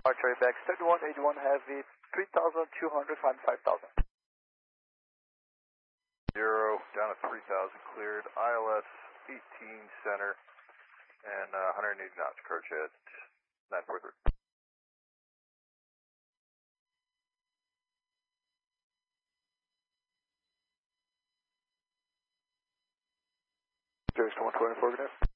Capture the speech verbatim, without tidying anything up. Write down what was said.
Archery back, thirty-one eighty-one heavy, three thousand two hundred, find five thousand. Zero, down to three thousand, cleared, I L S eighteen center, and uh, one hundred eighty knots, approach at nine four three. Jerry's one twenty-four, good.